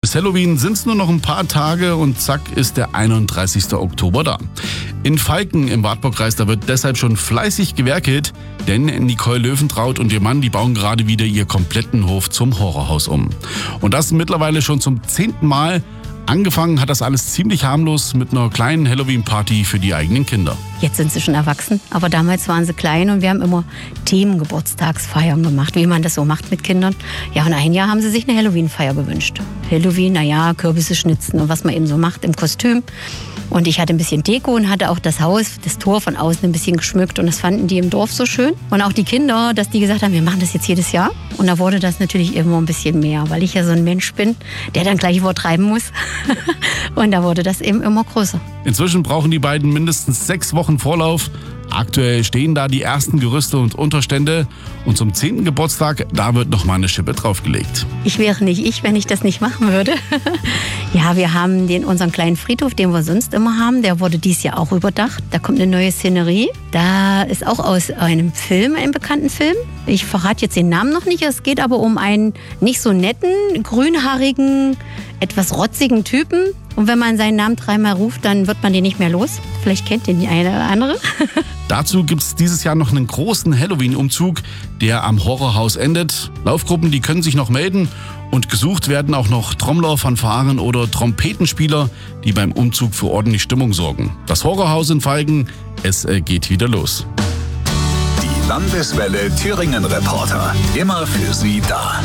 Bis Halloween sind es nur noch ein paar Tage und zack ist der 31. Oktober da. In Falken im Wartburgkreis, da wird deshalb schon fleißig gewerkelt, denn Nicole Löwentraut und ihr Mann, die bauen gerade wieder ihr kompletten Hof zum Horrorhaus um. Und das mittlerweile schon zum 10. Mal. Angefangen hat das alles ziemlich harmlos mit einer kleinen Halloween-Party für die eigenen Kinder. Jetzt sind sie schon erwachsen, aber damals waren sie klein und wir haben immer Themengeburtstagsfeiern gemacht, wie man das so macht mit Kindern. Ja, und ein Jahr haben sie sich eine Halloween-Feier gewünscht. Halloween, Kürbisse schnitzen und was man eben so macht im Kostüm. Und ich hatte ein bisschen Deko und hatte auch das Haus, das Tor von außen ein bisschen geschmückt. Und das fanden die im Dorf so schön. Und auch die Kinder, dass die gesagt haben, wir machen das jetzt jedes Jahr. Und da wurde das natürlich immer ein bisschen mehr, weil ich ja so ein Mensch bin, der dann gleich übertreiben muss. Und da wurde das eben immer größer. Inzwischen brauchen die beiden mindestens 6 Wochen Vorlauf. Aktuell stehen da die ersten Gerüste und Unterstände. Und zum 10. Geburtstag, da wird noch mal eine Schippe draufgelegt. Ich wäre nicht ich, wenn ich das nicht machen würde. Ja, wir haben unseren kleinen Friedhof, den wir sonst immer haben. Der wurde dieses Jahr auch überdacht. Da kommt eine neue Szenerie. Da ist auch aus einem bekannten Film. Ich verrate jetzt den Namen noch nicht. Es geht aber um einen nicht so netten, grünhaarigen, etwas rotzigen Typen. Und wenn man seinen Namen 3-mal ruft, dann wird man den nicht mehr los. Vielleicht kennt den die eine oder andere. Dazu gibt es dieses Jahr noch einen großen Halloween-Umzug, der am Horrorhaus endet. Laufgruppen, die können sich noch melden. Und gesucht werden auch noch Trommler, Fanfaren oder Trompetenspieler, die beim Umzug für ordentlich Stimmung sorgen. Das Horrorhaus in Falken, es geht wieder los. Die Landeswelle Thüringen Reporter, immer für Sie da.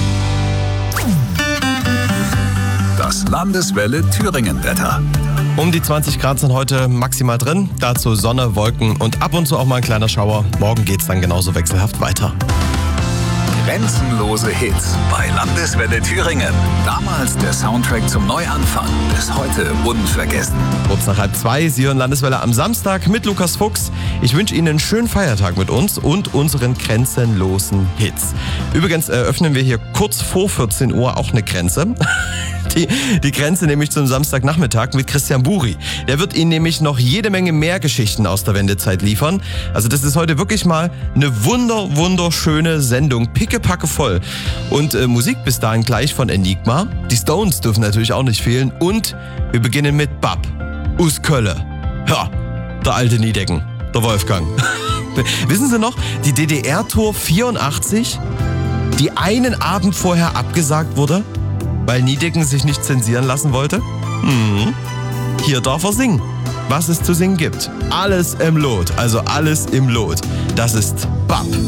Das Landeswelle Thüringen Wetter. Um die 20 Grad sind heute maximal drin. Dazu Sonne, Wolken und ab und zu auch mal ein kleiner Schauer. Morgen geht's dann genauso wechselhaft weiter. Grenzenlose Hits bei Landeswelle Thüringen. Damals der Soundtrack zum Neuanfang. Bis heute unvergessen. Kurz nach 1:30, Sie hören Landeswelle am Samstag mit Lukas Fuchs. Ich wünsche Ihnen einen schönen Feiertag mit uns und unseren grenzenlosen Hits. Übrigens eröffnen wir hier kurz vor 14 Uhr auch eine Grenze. Die Grenze nämlich zum Samstagnachmittag mit Christian Buri. Der wird Ihnen nämlich noch jede Menge mehr Geschichten aus der Wendezeit liefern. Also das ist heute wirklich mal eine wunderschöne Sendung. Pickepacke voll. Und Musik bis dahin gleich von Enigma. Die Stones dürfen natürlich auch nicht fehlen. Und wir beginnen mit Bab aus Kölle. Ja, der alte Niedecken, der Wolfgang. Wissen Sie noch, die DDR-Tour 84, die einen Abend vorher abgesagt wurde, weil Niedecken sich nicht zensieren lassen wollte? Hier darf er singen, was es zu singen gibt. Alles im Lot, also alles im Lot. Das ist Bab.